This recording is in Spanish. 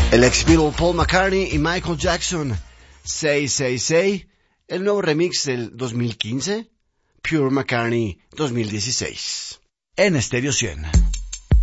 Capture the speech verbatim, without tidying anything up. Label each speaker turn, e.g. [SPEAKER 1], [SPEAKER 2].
[SPEAKER 1] El ex Beatle Paul McCartney y Michael Jackson, seis seis seis, el nuevo remix del dos mil quince, Pure McCartney dos mil dieciséis, en Stereo cien.